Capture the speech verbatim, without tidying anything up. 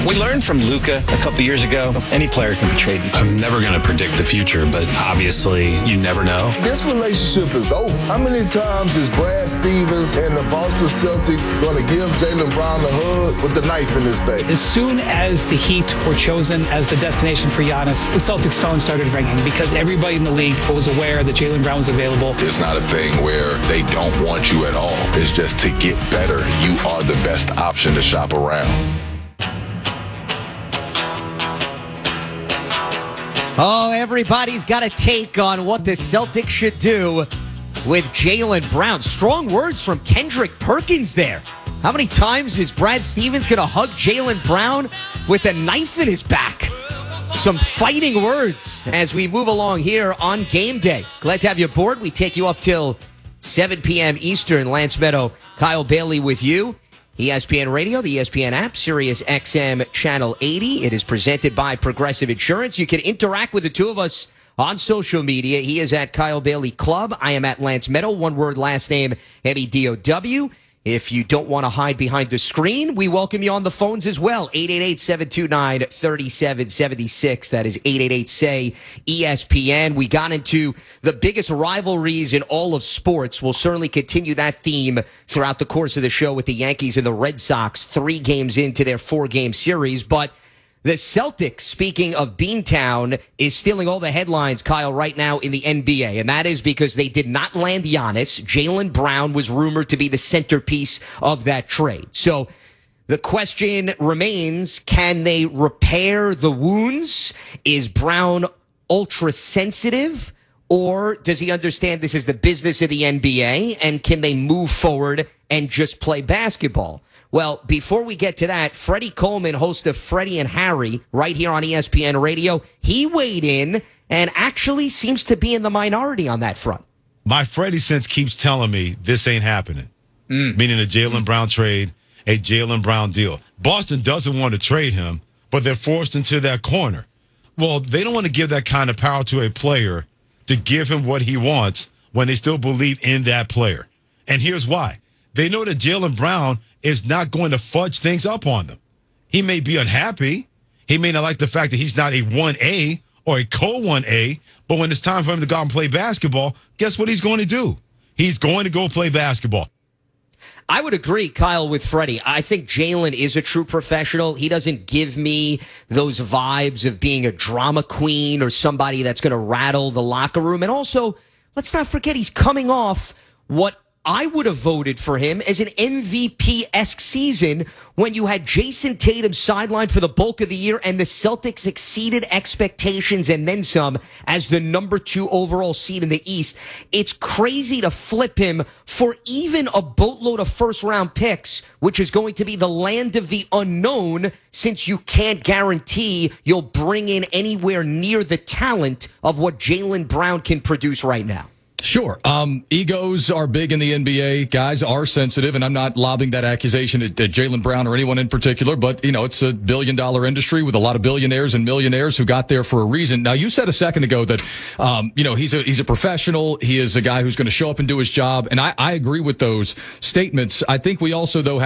We learned from Luka a couple years ago, any player can be traded. I'm never going to predict the future, but obviously you never know. This relationship is over. How many times is Brad Stevens and the Boston Celtics going to give Jaylen Brown a hug with the knife in his back? As soon as the Heat were chosen as the destination for Giannis, the Celtics phone started ringing because everybody in the league was aware that Jaylen Brown was available. It's not a thing where they don't want you at all. It's just to get better, you are the best option to shop around. Oh, everybody's got a take on what the Celtics should do with Jaylen Brown. Strong words from Kendrick Perkins there. How many times is Brad Stevens going to hug Jaylen Brown with a knife in his back? Some fighting words as we move along here on game day. Glad to have you aboard. We take you up till seven p.m. Eastern. Lance Meadow, Kyle Bailey with you. E S P N Radio, the E S P N app, Sirius X M Channel eighty. It is presented by Progressive Insurance. You can interact with the two of us on social media. He is at Kyle Bailey Club. I am at Lance Meadow. One word, last name, M E D O W. If you don't want to hide behind the screen, we welcome you on the phones as well. eight eight eight, seven two nine, three seven seven six. That is eight eight eight, S A Y, E S P N. We got into the biggest rivalries in all of sports. We'll certainly continue that theme throughout the course of the show with the Yankees and the Red Sox, three games into their four-game series. But the Celtics, speaking of Beantown, is stealing all the headlines, Kyle, right now in the N B A. And that is because they did not land Giannis. Jaylen Brown was rumored to be the centerpiece of that trade. So the question remains, can they repair the wounds? Is Brown ultra sensitive? Or does he understand this is the business of the N B A? And can they move forward and just play basketball? Well, before we get to that, Freddie Coleman, host of Freddie and Harry, right here on E S P N Radio, he weighed in and actually seems to be in the minority on that front. My Freddie sense keeps telling me this ain't happening, mm. meaning a Jaylen mm. Brown trade, a Jaylen Brown deal. Boston doesn't want to trade him, but they're forced into that corner. Well, they don't want to give that kind of power to a player to give him what he wants when they still believe in that player. And here's why. They know that Jaylen Brown is not going to fudge things up on them. He may be unhappy. He may not like the fact that he's not a one A or a co one A, but when it's time for him to go out and play basketball, guess what he's going to do? He's going to go play basketball. I would agree, Kyle, with Freddie. I think Jaylen is a true professional. He doesn't give me those vibes of being a drama queen or somebody that's going to rattle the locker room. And also, let's not forget, he's coming off what I would have voted for him as an M V P-esque season when you had Jason Tatum sidelined for the bulk of the year and the Celtics exceeded expectations and then some as the number two overall seed in the East. It's crazy to flip him for even a boatload of first-round picks, which is going to be the land of the unknown since you can't guarantee you'll bring in anywhere near the talent of what Jaylen Brown can produce right now. Sure. Um, egos are big in the N B A. Guys are sensitive, and I'm not lobbing that accusation at, at Jaylen Brown or anyone in particular, but, you know, it's a billion-dollar industry with a lot of billionaires and millionaires who got there for a reason. Now, you said a second ago that, um, you know, he's a he's a professional. He is a guy who's going to show up and do his job, and I, I agree with those statements. I think we also, though,